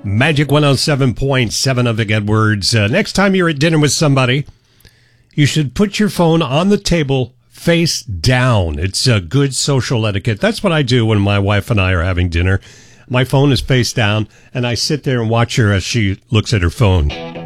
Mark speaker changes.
Speaker 1: Magic 107.7 of Vic Edwards. Next time you're at dinner with somebody, you should put your phone on the table face down. It's a good social etiquette. That's what I do when my wife and I are having dinner. My phone is face down, and I sit there and watch her as she looks at her phone.